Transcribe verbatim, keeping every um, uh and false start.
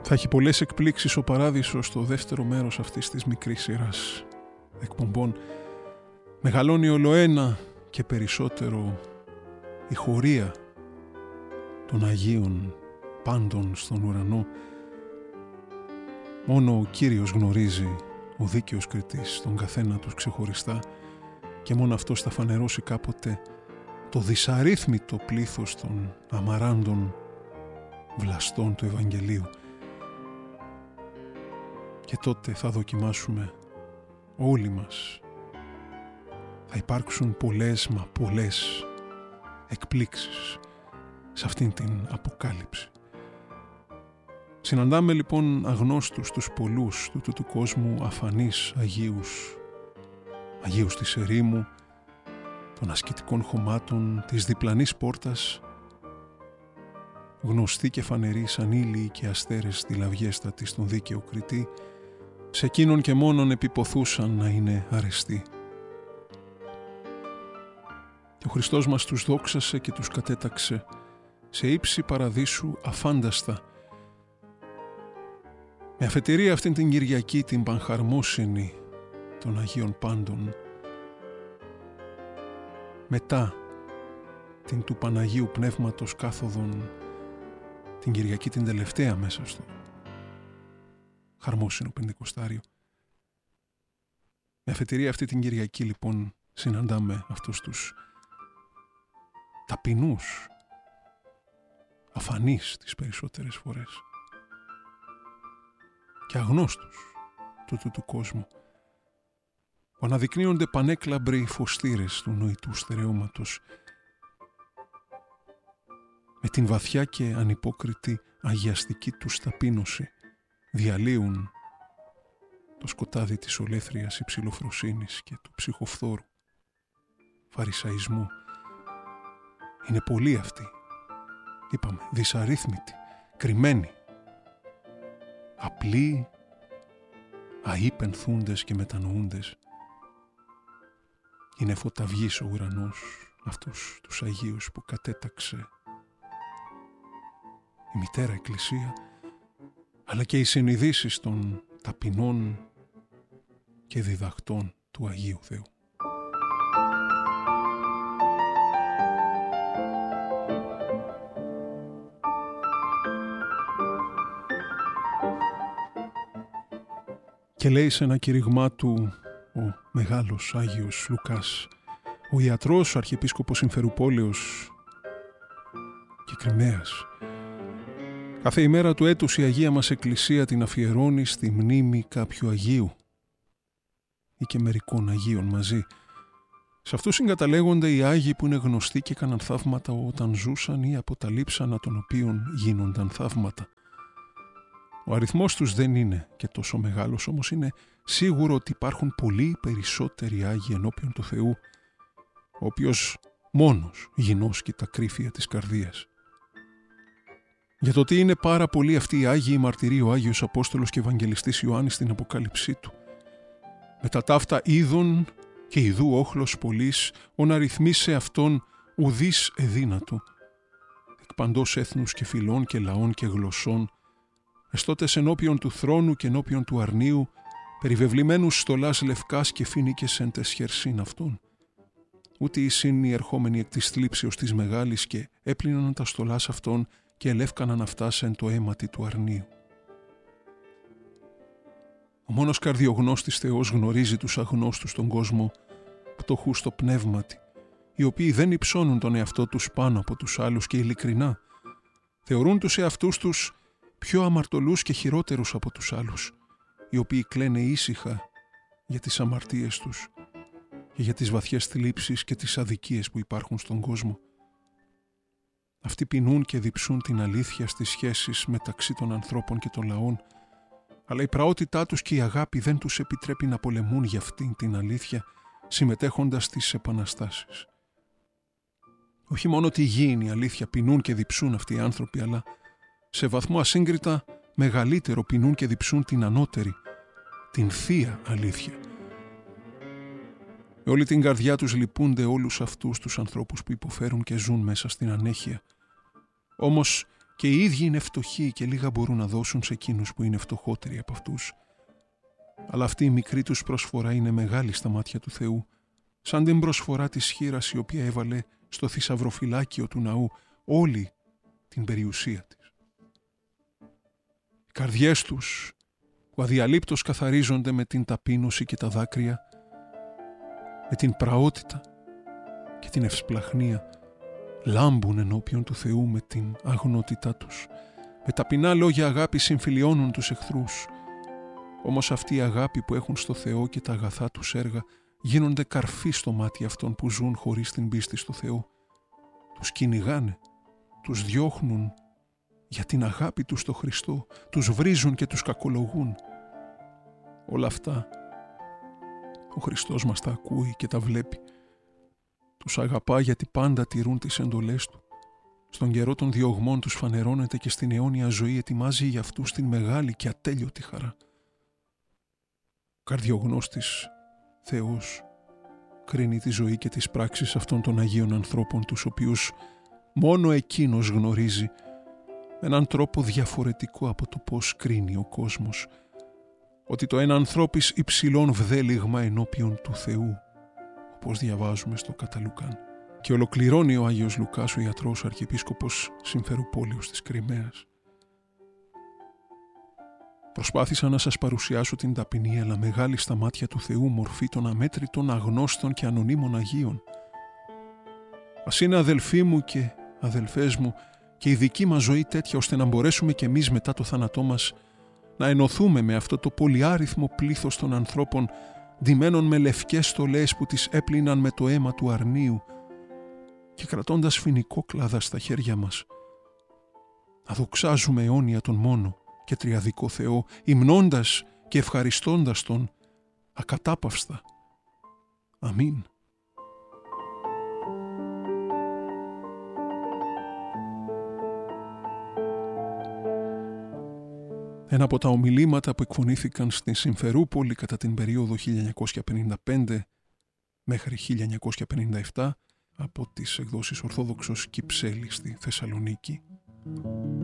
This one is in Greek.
Θα έχει πολλές εκπλήξεις ο Παράδεισος στο δεύτερο μέρος αυτής της μικρής σειράς εκπομπών. Μεγαλώνει ολοένα και περισσότερο η χωρία των Αγίων πάντων στον ουρανό. Μόνο ο Κύριος γνωρίζει, ο δίκαιος κριτής, τον καθένα τους ξεχωριστά, και μόνο αυτός θα φανερώσει κάποτε το δυσαρρύθμιτο πλήθος των αμαράντων βλαστών του Ευαγγελίου. Και τότε θα δοκιμάσουμε όλοι μας. Θα υπάρξουν πολλές μα πολλές εκπλήξεις σε αυτήν την αποκάλυψη. Συναντάμε λοιπόν αγνώστους τους πολλούς του, του, του κόσμου, αφανείς Αγίους, Αγίους της ερήμου, των ασκητικών χωμάτων, της διπλανής πόρτας, γνωστοί και φανεροί σαν ήλιοι και αστέρες στη λαυγέστατη στον δίκαιο κριτή, σε εκείνον και μόνον επιποθούσαν να είναι αρεστοί. Και ο Χριστός μας τους δόξασε και τους κατέταξε σε ύψη παραδείσου αφάνταστα, με αφετηρία αυτήν την Κυριακή την πανχαρμόσυνη των Αγίων Πάντων, μετά την του Παναγίου Πνεύματος κάθοδον, την Κυριακή την τελευταία μέσα στο χαρμόσυνο Πεντηκοστάριο. Με αφετηρία αυτή την Κυριακή λοιπόν συναντάμε αυτούς τους ταπεινούς, αφανείς τις περισσότερες φορές και αγνώστους του του, του κόσμου, που αναδεικνύονται πανέκλαμπροι φωστήρες του νοητού στερεώματος, με την βαθιά και ανυπόκριτη αγιαστική τους ταπείνωση διαλύουν το σκοτάδι της ολέθριας υψηλοφροσύνης και του ψυχοφθόρου φαρισαϊσμού. Είναι πολλοί αυτοί, είπαμε, δυσαρρύθμιτοι, κρυμμένοι, απλοί, αείπενθούντες και μετανοούντες. Είναι φωταυγής ο ουρανός αυτούς τους Αγίους που κατέταξε η Μητέρα Εκκλησία, αλλά και οι συνειδήσεις των ταπεινών και διδαχτών του Αγίου Θεού. Και λέει σε ένα κηρυγμά του ο μεγάλος Άγιος Λουκάς, ο ιατρός, ο Αρχιεπίσκοπος Συμφερουπόλεως και Κριμαίας: κάθε ημέρα του έτους η Αγία μας Εκκλησία την αφιερώνει στη μνήμη κάποιου Αγίου ή και μερικών Αγίων μαζί. Σε αυτούς συγκαταλέγονται οι Άγιοι που είναι γνωστοί και έκαναν θαύματα όταν ζούσαν ή από τα λείψανα των οποίων γίνονταν θαύματα. Ο αριθμός τους δεν είναι και τόσο μεγάλος, όμως είναι σίγουρο ότι υπάρχουν πολύ περισσότεροι Άγιοι ενώπιον του Θεού, ο οποίος μόνος γινώσκει τα κρύφια της καρδίας. Για το τι είναι πάρα πολλοί αυτοί οι Άγιοι μαρτυρεί ο Άγιος Απόστολος και Ευαγγελιστής Ιωάννης στην Αποκάλυψή του. Μετά ταύτα είδων και ιδού όχλος πολλής, ον αριθμίσε αυτόν ουδείς εδύνατο, εκ παντός έθνους και φυλών και λαών και γλωσσών, εστώτες ενώπιον του θρόνου και ενώπιον του αρνίου, περιβεβλημένους στολάς λευκάς και φοίνικες εν τες χερσίν αυτών. Ούτε εισήν οι ερχόμενοι εκ της θλίψεως της μεγάλης και έπλυναν τα στολάς αυτών και ελεύκαναν αυτάς εν το αίματι του αρνίου. Ο μόνος καρδιογνώστης Θεός γνωρίζει τους αγνώστους στον κόσμο, πτωχούς στο πνεύματι, οι οποίοι δεν υψώνουν τον εαυτό τους πάνω από τους άλλους και ειλικρινά θεωρούν τους εαυτούς τους πιο αμαρτωλούς και χειρότερους από τους άλλους, οι οποίοι κλαίνε ήσυχα για τις αμαρτίες τους και για τις βαθιές θλίψεις και τις αδικίες που υπάρχουν στον κόσμο. Αυτοί πεινούν και διψούν την αλήθεια στις σχέσεις μεταξύ των ανθρώπων και των λαών, αλλά η πραότητά τους και η αγάπη δεν τους επιτρέπει να πολεμούν για αυτήν την αλήθεια, συμμετέχοντας στις επαναστάσεις. Όχι μόνο τη γη είναι η αλήθεια, πεινούν και διψούν αυτοί οι άνθρωποι, αλλά σε βαθμό ασύγκριτα μεγαλύτερο πεινούν και διψούν την ανώτερη, την θεία αλήθεια. Με όλη την καρδιά τους λυπούνται όλους αυτούς τους ανθρώπους που υποφέρουν και ζουν μέσα στην ανέχεια. Όμως και οι ίδιοι είναι φτωχοί και λίγα μπορούν να δώσουν σε εκείνους που είναι φτωχότεροι από αυτούς. Αλλά αυτή η μικρή τους προσφορά είναι μεγάλη στα μάτια του Θεού, σαν την προσφορά της χήρας η οποία έβαλε στο θησαυροφυλάκιο του ναού όλη την περιουσία της. Οι καρδιές τους που αδιαλείπτως καθαρίζονται με την ταπείνωση και τα δάκρυα, με την πραότητα και την ευσπλαχνία, λάμπουν ενώπιον του Θεού με την αγνότητά τους. Με ταπεινά λόγια αγάπη συμφιλιώνουν τους εχθρούς. Όμως αυτή η αγάπη που έχουν στο Θεό και τα αγαθά τους έργα γίνονται καρφί στο μάτι αυτών που ζουν χωρίς την πίστη στο Θεό. Τους κυνηγάνε, τους διώχνουν για την αγάπη τους στο Χριστό, τους βρίζουν και τους κακολογούν. Όλα αυτά ο Χριστός μας τα ακούει και τα βλέπει. Τους αγαπά γιατί πάντα τηρούν τις εντολές Του. Στον καιρό των διωγμών τους φανερώνεται και στην αιώνια ζωή ετοιμάζει για αυτούς την μεγάλη και ατέλειωτη χαρά. Ο καρδιογνώστης Θεός κρίνει τη ζωή και τις πράξεις αυτών των Αγίων ανθρώπων, τους οποίους μόνο Εκείνος γνωρίζει με έναν τρόπο διαφορετικό από το πώς κρίνει ο κόσμος, ότι το ένα ανθρώπις υψηλών βδέλιγμα ενώπιον του Θεού, όπως διαβάζουμε στο κατά Λουκάν. Και ολοκληρώνει ο Άγιος Λουκάς, ο ιατρός αρχιεπίσκοπος Συμφερουπόλεως της Κριμαίας. Προσπάθησα να σας παρουσιάσω την ταπεινή αλλά μεγάλη στα μάτια του Θεού μορφή των αμέτρητων αγνώστων και ανωνύμων Αγίων. Ας είναι αδελφοί μου και αδελφές μου και η δική μας ζωή τέτοια ώστε να μπορέσουμε κι εμείς μετά το θάνατό μας να ενωθούμε με αυτό το πολυάριθμο πλήθος των ανθρώπων ντυμένων με λευκές στολές που τις έπλυναν με το αίμα του αρνίου και κρατώντας φοινικό κλάδα στα χέρια μας, να δοξάζουμε αιώνια τον μόνο και τριαδικό Θεό, υμνώντας και ευχαριστώντας Τον ακατάπαυστα. Αμήν. Ένα από τα ομιλήματα που εκφωνήθηκαν στην Συμφερούπολη κατά την περίοδο χίλια εννιακόσια πενήντα πέντε μέχρι χίλια εννιακόσια πενήντα επτά από τις εκδόσεις Ορθόδοξος Κυψέλη στη Θεσσαλονίκη.